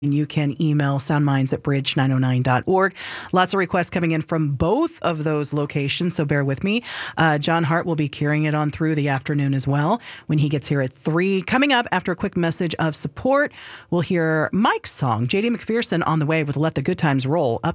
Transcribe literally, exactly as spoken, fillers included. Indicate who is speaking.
Speaker 1: And you can email soundminds at bridge nine oh nine dot org. Lots of requests coming in from both of those locations, so bear with me. Uh, John Hart will be carrying it on through the afternoon as well when he gets here at three. Coming up after a quick message of support, we'll hear Mike's song, J D McPherson, on the way with Let the Good Times Roll. Up